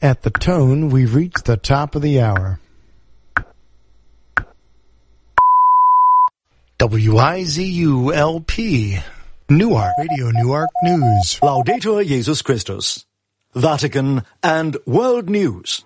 At the tone, we've reached the top of the hour. WIZU-LP, Newark, Radio Newark News. Laudetur Jesus Christus. Vatican and World News.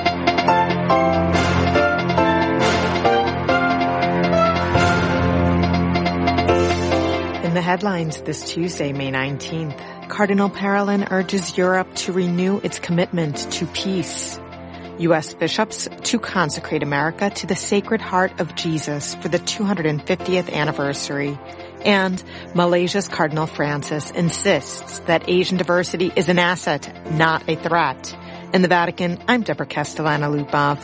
In the headlines this Tuesday, May 19th, Cardinal Parolin urges Europe to renew its commitment to peace. U.S. bishops to consecrate America to the Sacred Heart of Jesus for the 250th anniversary. And Malaysia's Cardinal Francis insists that Asian diversity is an asset, not a threat. In the Vatican, I'm Deborah Castellana-Lupov.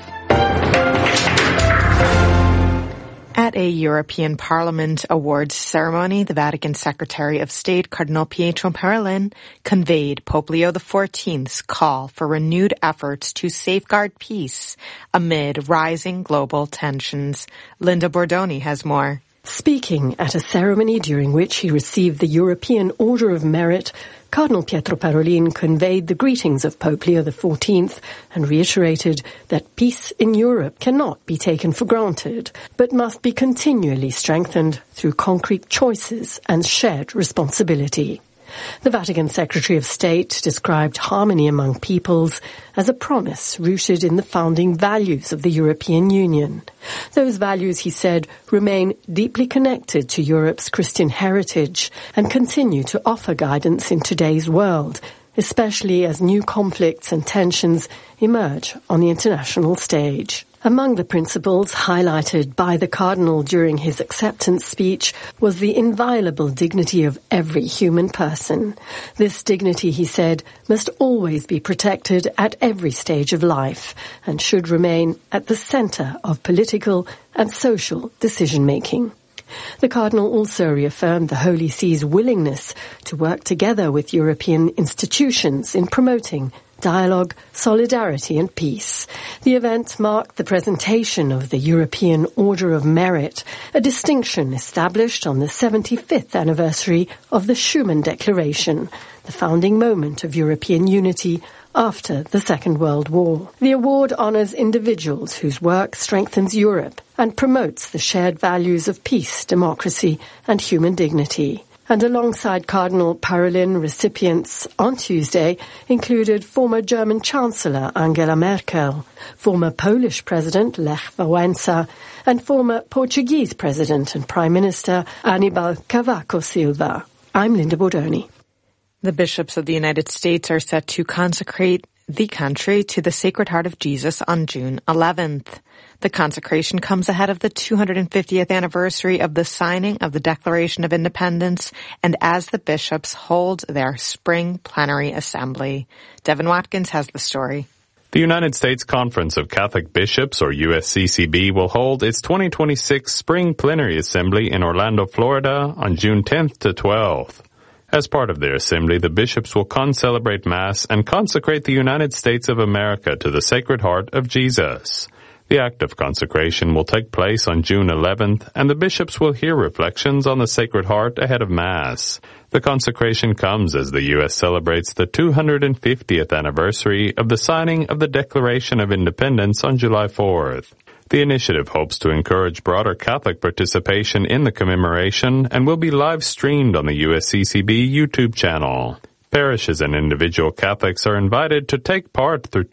At a European Parliament Awards ceremony, the Vatican Secretary of State, Cardinal Pietro Parolin, conveyed Pope Leo XIV's call for renewed efforts to safeguard peace amid rising global tensions. Linda Bordoni has more. Speaking at a ceremony during which he received the European Order of Merit, Cardinal Pietro Parolin conveyed the greetings of Pope Leo XIV and reiterated that peace in Europe cannot be taken for granted, but must be continually strengthened through concrete choices and shared responsibility. The Vatican Secretary of State described harmony among peoples as a promise rooted in the founding values of the European Union. Those values, he said, remain deeply connected to Europe's Christian heritage and continue to offer guidance in today's world, especially as new conflicts and tensions emerge on the international stage. Among the principles highlighted by the Cardinal during his acceptance speech was the inviolable dignity of every human person. This dignity, he said, must always be protected at every stage of life and should remain at the center of political and social decision-making. The Cardinal also reaffirmed the Holy See's willingness to work together with European institutions in promoting dialogue, solidarity and peace. The event marked the presentation of the European Order of Merit, a distinction established on the 75th anniversary of the Schuman Declaration, the founding moment of European unity after the Second World War. The award honors individuals whose work strengthens Europe and promotes the shared values of peace, democracy and human dignity. And alongside Cardinal Parolin, recipients on Tuesday included former German Chancellor Angela Merkel, former Polish President Lech Wałęsa, and former Portuguese President and Prime Minister Aníbal Cavaco Silva. I'm Linda Bordoni. The bishops of the United States are set to consecrate the country to the Sacred Heart of Jesus on June 11th. The consecration comes ahead of the 250th anniversary of the signing of the Declaration of Independence and as the bishops hold their spring plenary assembly. Devin Watkins has the story. The United States Conference of Catholic Bishops, or USCCB, will hold its 2026 spring plenary assembly in Orlando, Florida on June 10th to 12th. As part of their assembly, the bishops will concelebrate Mass and consecrate the United States of America to the Sacred Heart of Jesus. The act of consecration will take place on June 11th, and the bishops will hear reflections on the Sacred Heart ahead of Mass. The consecration comes as the U.S. celebrates the 250th anniversary of the signing of the Declaration of Independence on July 4th. The initiative hopes to encourage broader Catholic participation in the commemoration and will be live-streamed on the USCCB YouTube channel. Parishes and individual Catholics are invited to take part through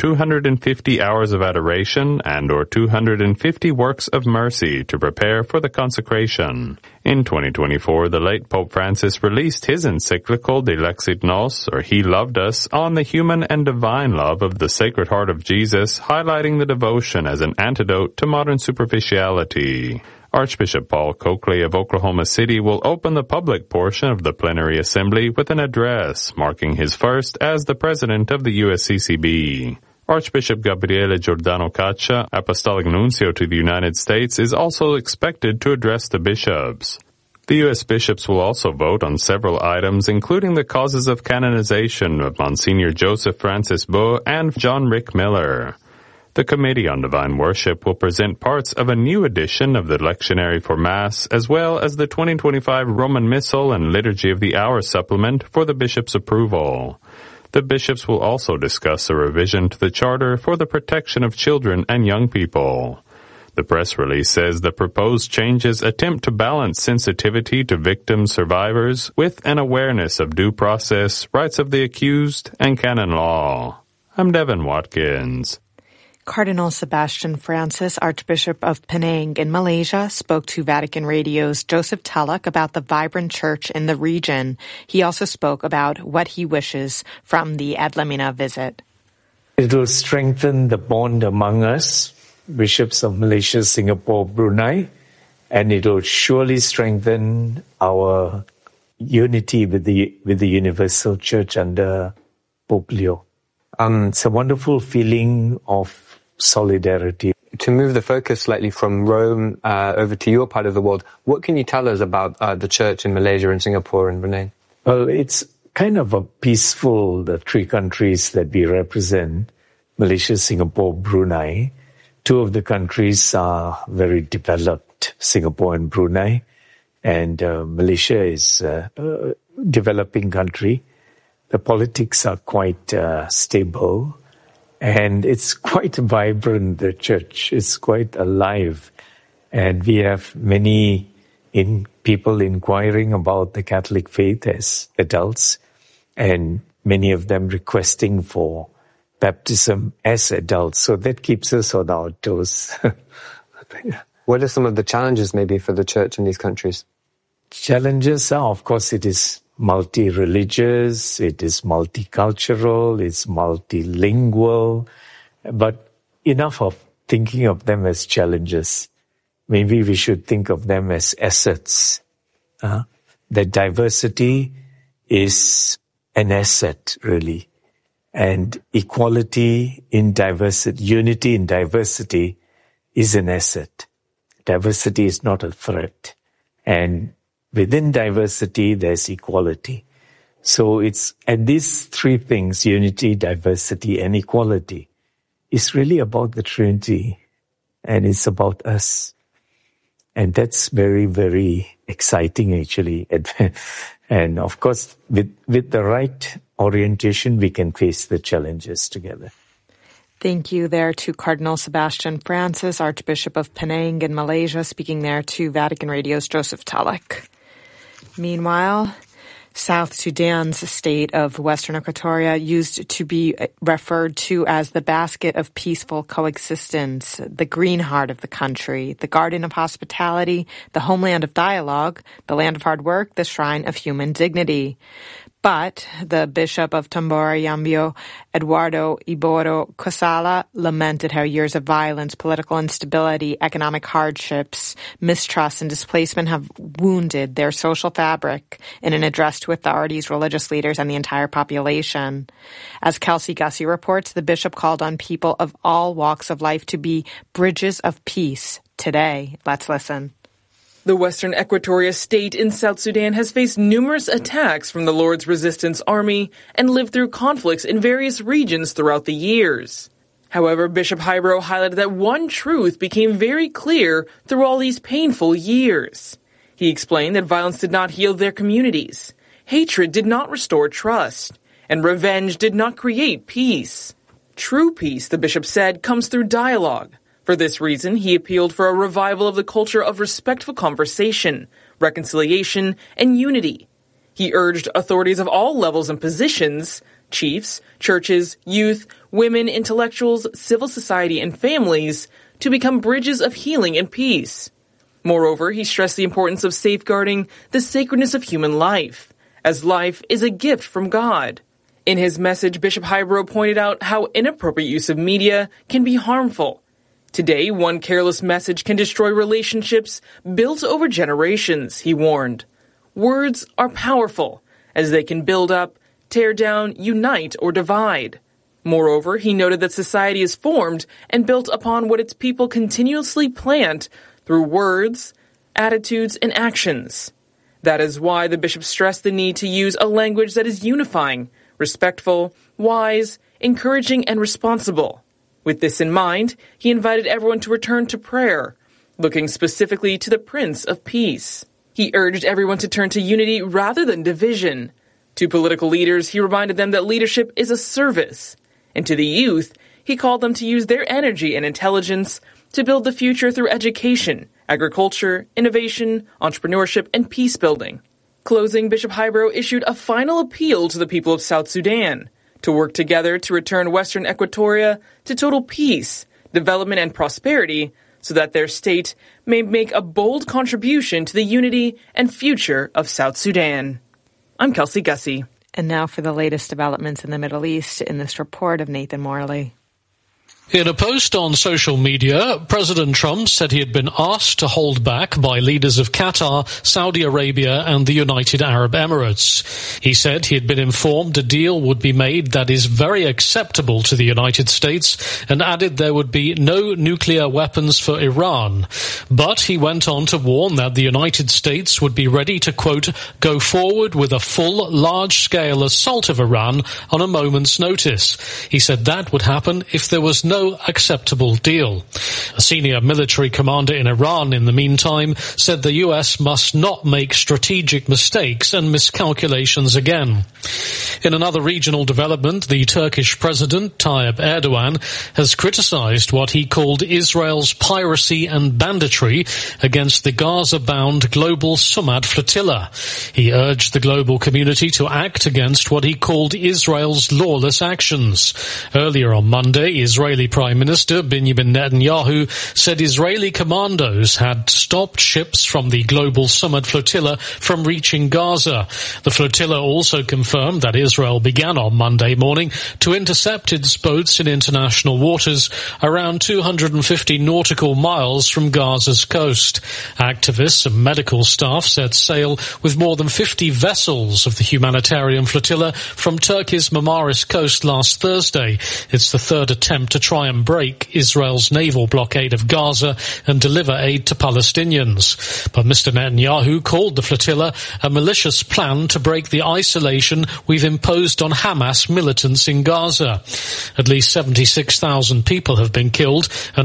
250 hours of adoration and or 250 works of mercy to prepare for the consecration. In 2024, the late Pope Francis released his encyclical De Lexit Nos, or He Loved Us, on the human and divine love of the Sacred Heart of Jesus, highlighting the devotion as an antidote to modern superficiality. Archbishop Paul Coakley of Oklahoma City will open the public portion of the plenary assembly with an address, marking his first as the president of the USCCB. Archbishop Gabriele Giordano Caccia, Apostolic Nuncio to the United States, is also expected to address the bishops. The U.S. bishops will also vote on several items, including the causes of canonization of Monsignor Joseph Francis Beau and John Rick Miller. The Committee on Divine Worship will present parts of a new edition of the Lectionary for Mass, as well as the 2025 Roman Missal and Liturgy of the Hour supplement for the bishop's approval. The bishops will also discuss a revision to the Charter for the protection of children and young people. The press release says the proposed changes attempt to balance sensitivity to victim survivors with an awareness of due process, rights of the accused, and canon law. I'm Devin Watkins. Cardinal Sebastian Francis, Archbishop of Penang in Malaysia, spoke to Vatican Radio's Joseph Tulloch about the vibrant church in the region. He also spoke about what he wishes from the Ad Lemina visit. It will strengthen the bond among us, bishops of Malaysia, Singapore, Brunei, and it will surely strengthen our unity with the Universal Church under Pope Leo. It's a wonderful feeling of solidarity. To move the focus slightly from Rome over to your part of the world, what can you tell us about the church in Malaysia and Singapore and Brunei? Well, it's kind of a peaceful, the three countries that we represent, Malaysia, Singapore, Brunei. Two of the countries are very developed, Singapore and Brunei, and Malaysia is a developing country. The politics are quite stable. And it's quite vibrant, the church. It's quite alive. And we have many people inquiring about the Catholic faith as adults, and many of them requesting for baptism as adults. So that keeps us on our toes. What are some of the challenges maybe for the church in these countries? Challenges are, of course, it is multi-religious, it is multicultural, it's multilingual, but enough of thinking of them as challenges. Maybe we should think of them as assets. That diversity is an asset, really. And equality in diversity, unity in diversity is an asset. Diversity is not a threat. And within diversity, there's equality. So it's, and these three things, unity, diversity, and equality, is really about the Trinity, and it's about us. And that's very, very exciting, actually. And of course, with the right orientation, we can face the challenges together. Thank you there to Cardinal Sebastian Francis, Archbishop of Penang in Malaysia, speaking there to Vatican Radio's Joseph Tulloch. Meanwhile, South Sudan's state of Western Equatoria used to be referred to as the basket of peaceful coexistence, the green heart of the country, the garden of hospitality, the homeland of dialogue, the land of hard work, the shrine of human dignity. But the Bishop of Tambora Yambio, Eduardo Iboro Kosala, lamented how years of violence, political instability, economic hardships, mistrust, and displacement have wounded their social fabric in an address to authorities, religious leaders, and the entire population. As Kelsey Gussie reports, the bishop called on people of all walks of life to be bridges of peace today. Let's listen. The Western Equatoria state in South Sudan has faced numerous attacks from the Lord's Resistance Army and lived through conflicts in various regions throughout the years. However, Bishop Hybro highlighted that one truth became very clear through all these painful years. He explained that violence did not heal their communities, hatred did not restore trust, and revenge did not create peace. True peace, the bishop said, comes through dialogue. For this reason, he appealed for a revival of the culture of respectful conversation, reconciliation, and unity. He urged authorities of all levels and positions, chiefs, churches, youth, women, intellectuals, civil society, and families, to become bridges of healing and peace. Moreover, he stressed the importance of safeguarding the sacredness of human life, as life is a gift from God. In his message, Bishop Hybro pointed out how inappropriate use of media can be harmful. Today, one careless message can destroy relationships built over generations, he warned. Words are powerful, as they can build up, tear down, unite, or divide. Moreover, he noted that society is formed and built upon what its people continuously plant through words, attitudes, and actions. That is why the bishop stressed the need to use a language that is unifying, respectful, wise, encouraging, and responsible. With this in mind, he invited everyone to return to prayer, looking specifically to the Prince of Peace. He urged everyone to turn to unity rather than division, To political leaders, he reminded them that leadership is a service. And to the youth, he called them to use their energy and intelligence to build the future through education, agriculture, innovation, entrepreneurship, and peace building. Closing, Bishop Hybro issued a final appeal to the people of South Sudan to work together to return Western Equatoria to total peace, development, and prosperity so that their state may make a bold contribution to the unity and future of South Sudan. I'm Kelsey Gussie. And now for the latest developments in the Middle East in this report of Nathan Morley. In a post on social media, President Trump said he had been asked to hold back by leaders of Qatar, Saudi Arabia and the United Arab Emirates. He said he had been informed a deal would be made that is very acceptable to the United States and added there would be no nuclear weapons for Iran. But he went on to warn that the United States would be ready to, quote, go forward with a full, large-scale assault of Iran on a moment's notice. He said that would happen if there was no acceptable deal. A senior military commander in Iran, in the meantime, said the US must not make strategic mistakes and miscalculations again. In another regional development, the Turkish President, Tayyip Erdogan, has criticized what he called Israel's piracy and banditry against the Gaza-bound global Sumad flotilla. He urged the global community to act against what he called Israel's lawless actions. Earlier on Monday, Israeli Prime Minister Benjamin Netanyahu said Israeli commandos had stopped ships from the global Sumad flotilla from reaching Gaza. The flotilla also confirmed that Israel began on Monday morning to intercept its boats in international waters around 250 nautical miles from Gaza's coast. Activists and medical staff set sail with more than 50 vessels of the humanitarian flotilla from Turkey's Marmaris coast last Thursday. It's the third attempt to try and break Israel's naval blockade of Gaza and deliver aid to Palestinians. But Mr. Netanyahu called the flotilla a malicious plan to break the isolation we've imposed on Hamas militants in Gaza. At least 76,000 people have been killed and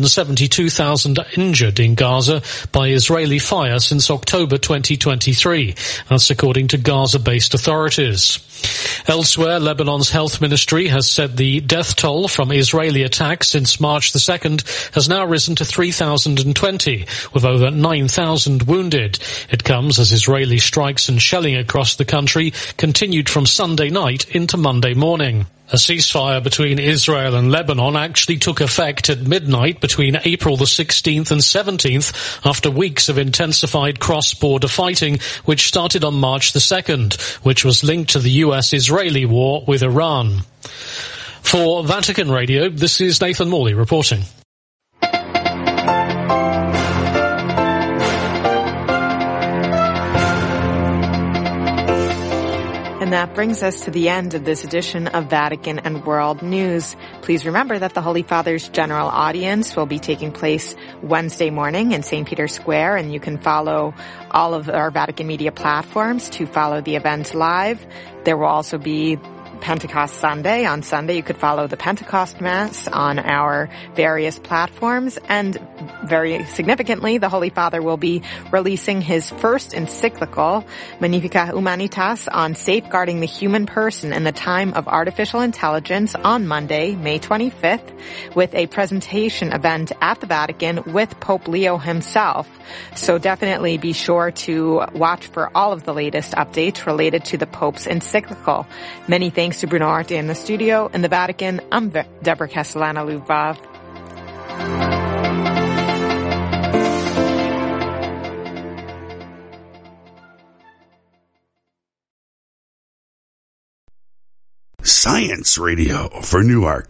172,000 injured in Gaza by Israeli fire since October 2023. That's according to Gaza-based authorities. Elsewhere, Lebanon's health ministry has said the death toll from Israeli attacks since March the 2nd has now risen to 3,020, with over 9,000 wounded. It comes as Israeli strikes and shelling across the country continued from Sunday night into Monday morning. A ceasefire between Israel and Lebanon actually took effect at midnight between April the 16th and 17th after weeks of intensified cross-border fighting, which started on March the 2nd, which was linked to the US-Israeli war with Iran. For Vatican Radio, this is Nathan Morley reporting. And that brings us to the end of this edition of Vatican and World News. Please remember that the Holy Father's general audience will be taking place Wednesday morning in St. Peter's Square, and you can follow all of our Vatican Media platforms to follow the event live. There will also be Pentecost Sunday. On Sunday, you could follow the Pentecost Mass on our various platforms. And very significantly, the Holy Father will be releasing his first encyclical, Magnificat Humanitas, on safeguarding the human person in the time of artificial intelligence on Monday, May 25th, with a presentation event at the Vatican with Pope Leo himself. So definitely be sure to watch for all of the latest updates related to the Pope's encyclical. Many thanks to Bruno Arte in the studio. In the Vatican, I'm Deborah Castellana-Lubov. Science Radio for Newark.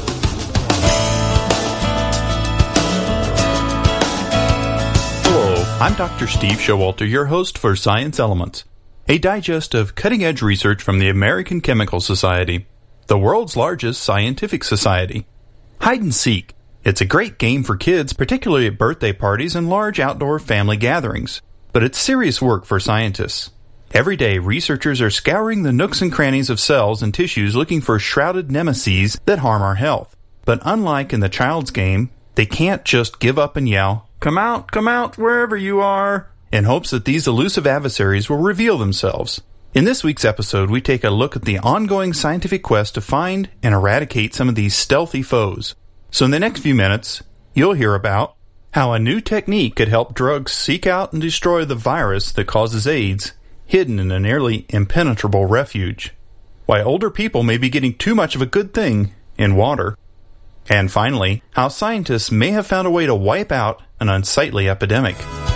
Hello, I'm Dr. Steve Showalter, your host for Science Elements, a digest of cutting-edge research from the American Chemical Society, the world's largest scientific society. Hide and seek. It's a great game for kids, particularly at birthday parties and large outdoor family gatherings. But it's serious work for scientists. Every day, researchers are scouring the nooks and crannies of cells and tissues looking for shrouded nemeses that harm our health. But unlike in the child's game, they can't just give up and yell, come out, wherever you are," in hopes that these elusive adversaries will reveal themselves. In this week's episode, we take a look at the ongoing scientific quest to find and eradicate some of these stealthy foes. So in the next few minutes, you'll hear about how a new technique could help drugs seek out and destroy the virus that causes AIDS, hidden in a nearly impenetrable refuge, why older people may be getting too much of a good thing in water, and finally, how scientists may have found a way to wipe out an unsightly epidemic.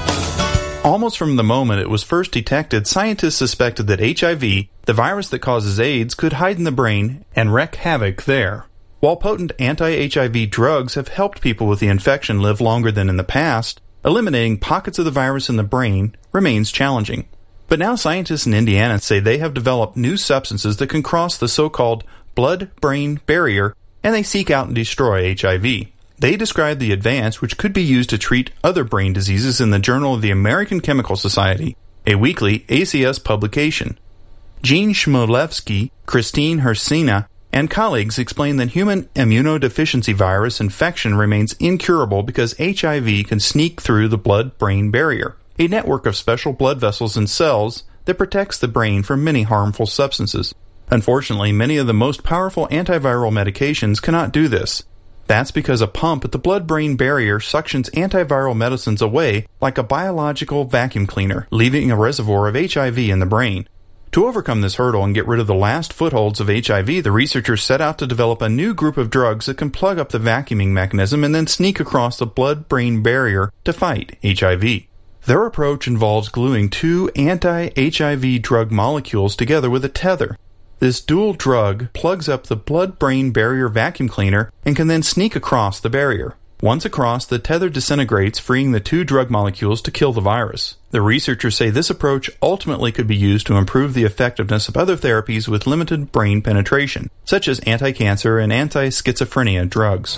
Almost from the moment it was first detected, scientists suspected that HIV, the virus that causes AIDS, could hide in the brain and wreak havoc there. While potent anti-HIV drugs have helped people with the infection live longer than in the past, eliminating pockets of the virus in the brain remains challenging. But now scientists in Indiana say they have developed new substances that can cross the so-called blood-brain barrier, and they seek out and destroy HIV. They describe the advance, which could be used to treat other brain diseases, in the Journal of the American Chemical Society, a weekly ACS publication. Gene Shmolevsky, Christine Hersina, and colleagues explain that human immunodeficiency virus infection remains incurable because HIV can sneak through the blood-brain barrier, a network of special blood vessels and cells that protects the brain from many harmful substances. Unfortunately, many of the most powerful antiviral medications cannot do this. That's because a pump at the blood-brain barrier suctions antiviral medicines away like a biological vacuum cleaner, leaving a reservoir of HIV in the brain. To overcome this hurdle and get rid of the last footholds of HIV, the researchers set out to develop a new group of drugs that can plug up the vacuuming mechanism and then sneak across the blood-brain barrier to fight HIV. Their approach involves gluing two anti-HIV drug molecules together with a tether. This dual drug plugs up the blood-brain barrier vacuum cleaner and can then sneak across the barrier. Once across, the tether disintegrates, freeing the two drug molecules to kill the virus. The researchers say this approach ultimately could be used to improve the effectiveness of other therapies with limited brain penetration, such as anti-cancer and anti-schizophrenia drugs.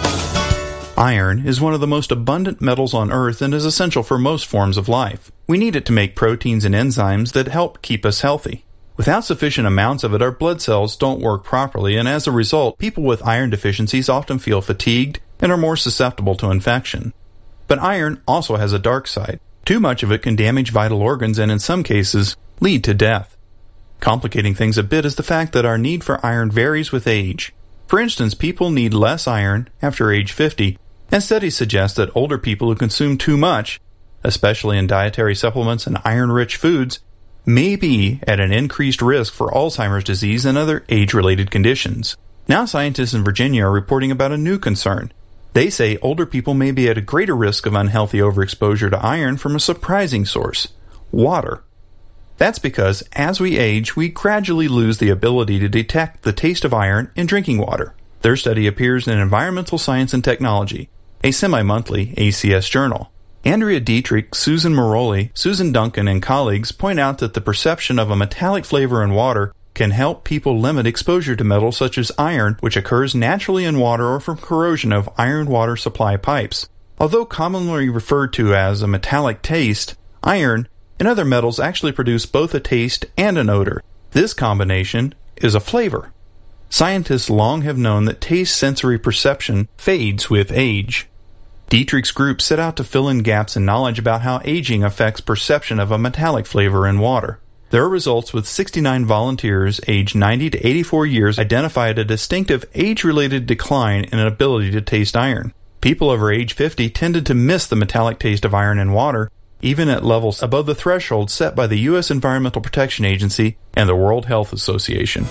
Iron is one of the most abundant metals on Earth and is essential for most forms of life. We need it to make proteins and enzymes that help keep us healthy. Without sufficient amounts of it, our blood cells don't work properly, and as a result, people with iron deficiencies often feel fatigued and are more susceptible to infection. But iron also has a dark side. Too much of it can damage vital organs and in some cases lead to death. Complicating things a bit is the fact that our need for iron varies with age. For instance, people need less iron after age 50, and studies suggest that older people who consume too much, especially in dietary supplements and iron-rich foods, may be at an increased risk for Alzheimer's disease and other age-related conditions. Now scientists in Virginia are reporting about a new concern. They say older people may be at a greater risk of unhealthy overexposure to iron from a surprising source: water. That's because, as we age, we gradually lose the ability to detect the taste of iron in drinking water. Their study appears in Environmental Science and Technology, a semi-monthly ACS journal. Andrea Dietrich, Susan Moroli, Susan Duncan, and colleagues point out that the perception of a metallic flavor in water can help people limit exposure to metals such as iron, which occurs naturally in water or from corrosion of iron water supply pipes. Although commonly referred to as a metallic taste, iron and other metals actually produce both a taste and an odor. This combination is a flavor. Scientists long have known that taste sensory perception fades with age. Dietrich's group set out to fill in gaps in knowledge about how aging affects perception of a metallic flavor in water. Their results with 69 volunteers aged 90 to 84 years identified a distinctive age-related decline in an ability to taste iron. People over age 50 tended to miss the metallic taste of iron in water, even at levels above the threshold set by the U.S. Environmental Protection Agency and the World Health Association.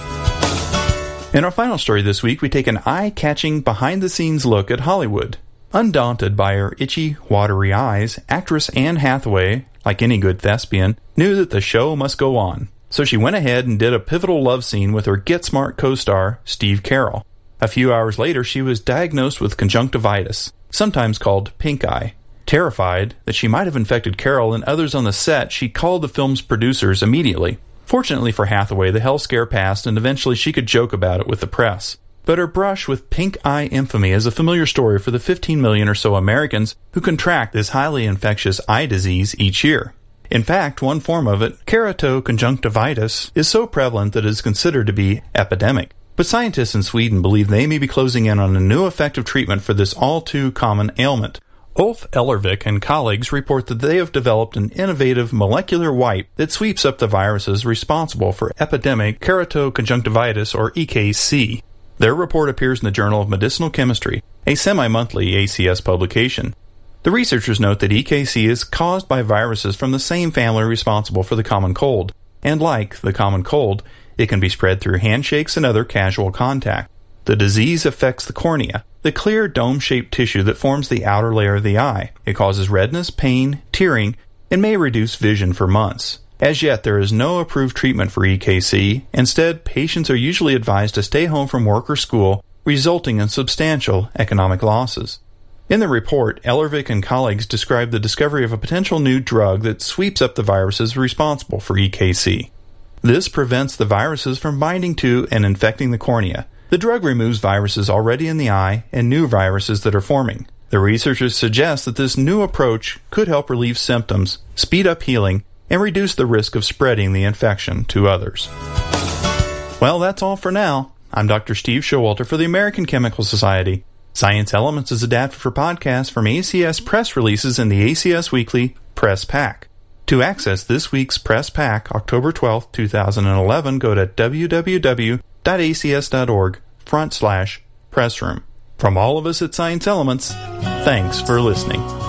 In our final story this week, we take an eye-catching, behind-the-scenes look at Hollywood. Undaunted by her itchy, watery eyes, actress Anne Hathaway, like any good thespian, knew that the show must go on. So she went ahead and did a pivotal love scene with her Get Smart co-star, Steve Carell. A few hours later, she was diagnosed with conjunctivitis, sometimes called pink eye. Terrified that she might have infected Carell and others on the set, she called the film's producers immediately. Fortunately for Hathaway, the health scare passed, and eventually she could joke about it with the press. But her brush with pink eye infamy is a familiar story for the 15 million or so Americans who contract this highly infectious eye disease each year. In fact, one form of it, keratoconjunctivitis, is so prevalent that it is considered to be epidemic. But scientists in Sweden believe they may be closing in on a new effective treatment for this all-too-common ailment. Ulf Ellervik and colleagues report that they have developed an innovative molecular wipe that sweeps up the viruses responsible for epidemic keratoconjunctivitis, or EKC. Their report appears in the Journal of Medicinal Chemistry, a semi-monthly ACS publication. The researchers note that EKC is caused by viruses from the same family responsible for the common cold, and like the common cold, it can be spread through handshakes and other casual contact. The disease affects the cornea, the clear dome-shaped tissue that forms the outer layer of the eye. It causes redness, pain, tearing, and may reduce vision for months. As yet, there is no approved treatment for EKC. Instead, patients are usually advised to stay home from work or school, resulting in substantial economic losses. In the report, Ellervik and colleagues describe the discovery of a potential new drug that sweeps up the viruses responsible for EKC. This prevents the viruses from binding to and infecting the cornea. The drug removes viruses already in the eye and new viruses that are forming. The researchers suggest that this new approach could help relieve symptoms, speed up healing, and reduce the risk of spreading the infection to others. Well, that's all for now. I'm Dr. Steve Showalter for the American Chemical Society. Science Elements is adapted for podcasts from ACS press releases in the ACS Weekly Press Pack. To access this week's Press Pack, October 12, 2011, go to www.acs.org/pressroom. From all of us at Science Elements, thanks for listening.